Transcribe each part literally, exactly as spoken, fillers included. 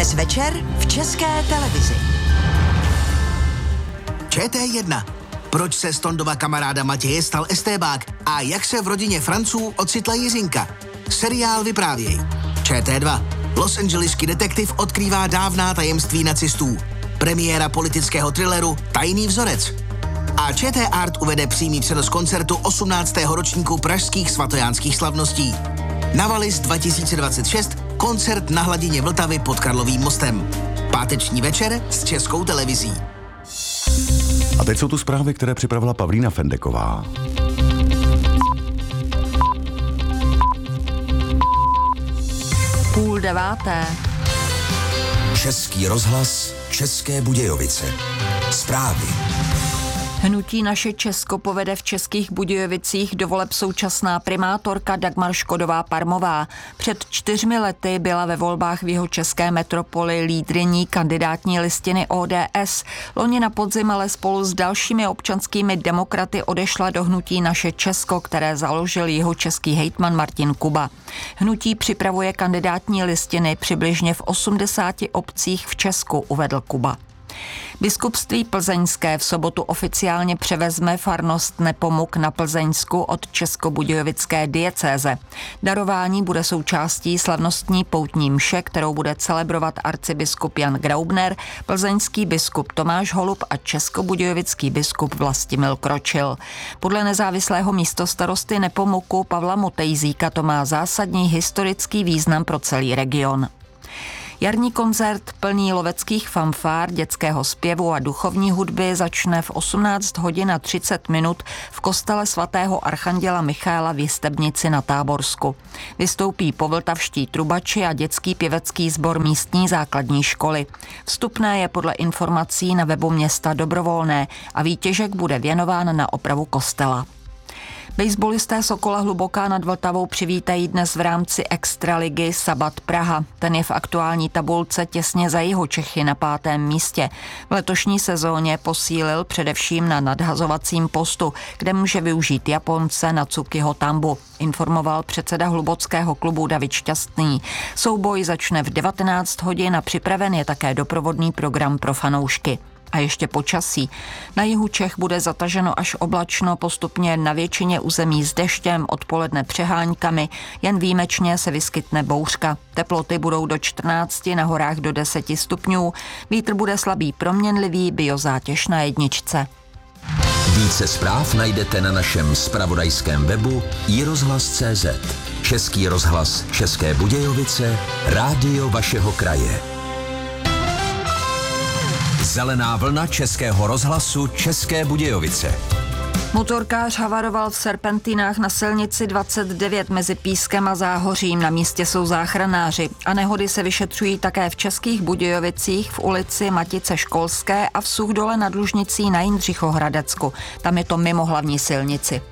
Dnes večer v České televizi. Č T jedna. Proč se z Tondova kamaráda Matěje stal estébák a jak se v rodině Franců ocitla Jiřinka? Seriál vyprávěj. Č T dva. Los Angeleský detektiv odkrývá dávná tajemství nacistů. Premiéra politického thrilleru Tajný vzorec. A Č T Art uvede přímý přenos koncertu osmnáctého ročníku pražských svatojánských slavností. Navalis dva tisíce dvacet šest, koncert na hladině Vltavy pod Karlovým mostem. Páteční večer s Českou televizí. A teď jsou tu zprávy, které připravila Pavlína Fendeková. Půl deváté. Český rozhlas, České Budějovice. Zprávy. Hnutí Naše Česko povede v Českých Budějovicích do voleb současná primátorka Dagmar Škodová-Parmová. Před čtyřmi lety byla ve volbách v jihočeské metropoli lídryní kandidátní listiny O D S. Loni na podzim ale spolu s dalšími občanskými demokraty odešla do hnutí Naše Česko, které založil jihočeský hejtman Martin Kuba. Hnutí připravuje kandidátní listiny přibližně v osmdesáti obcích v Česku, uvedl Kuba. Biskupství plzeňské v sobotu oficiálně převezme farnost Nepomuk na Plzeňsku od českobudějovické diecéze. Darování bude součástí slavnostní poutní mše, kterou bude celebrovat arcibiskup Jan Graubner, plzeňský biskup Tomáš Holub a českobudějovický biskup Vlastimil Kročil. Podle nezávislého místostarosty Nepomuku Pavla Motejzíka to má zásadní historický význam pro celý region. Jarní koncert plný loveckých fanfár, dětského zpěvu a duchovní hudby začne v osmnáct hodin a třicet minut v kostele svatého archanděla Michaela v Jistebnici na Táborsku. Vystoupí povltavští trubači a dětský pěvecký sbor místní základní školy. Vstupné je podle informací na webu města dobrovolné a výtěžek bude věnován na opravu kostela. Basebalisté Sokola Hluboká nad Vltavou přivítají dnes v rámci Extraligy Sabat Praha. Ten je v aktuální tabulce těsně za Jihočechy na pátém místě. V letošní sezóně posílil především na nadhazovacím postu, kde může využít Japonce Natsukiho Tambu, informoval předseda hlubockého klubu David Šťastný. Souboj začne v devatenáct hodin a připraven je také doprovodný program pro fanoušky. A ještě počasí. Na jihu Čech bude zataženo až oblačno, postupně na většině území s deštěm, odpoledne přeháňkami, jen výjimečně se vyskytne bouřka. Teploty budou do čtrnácti, na horách do deseti stupňů, vítr bude slabý proměnlivý, biozátěž na jedničce. Více zpráv najdete na našem zpravodajském webu i rozhlas tečka cé zet. Český rozhlas České Budějovice, rádio vašeho kraje. Zelená vlna Českého rozhlasu České Budějovice. Motorkář havaroval v serpentinách na silnici dvacet devět mezi Pískem a Záhořím. Na místě jsou záchranáři. A nehody se vyšetřují také v Českých Budějovicích v ulici Matice Školské a v Suchdole nad Lužnicí na Jindřichohradecku. Tam je to mimo hlavní silnici.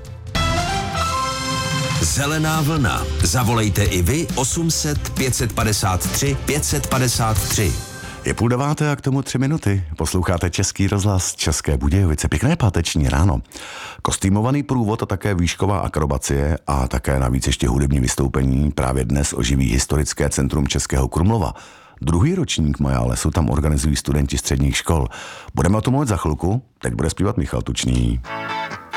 Zelená vlna. Zavolejte i vy osm set pět padesát tři pět padesát tři. Je půl deváté a k tomu tři minuty. Posloucháte Český rozhlas České Budějovice. Pěkné páteční ráno. Kostýmovaný průvod a také výšková akrobacie a také navíc ještě hudební vystoupení právě dnes oživí historické centrum Českého Krumlova. Druhý ročník Maja lesu tam organizují studenti středních škol. Budeme o tom mluvit za chvilku. Teď bude zpívat Michal Tučný.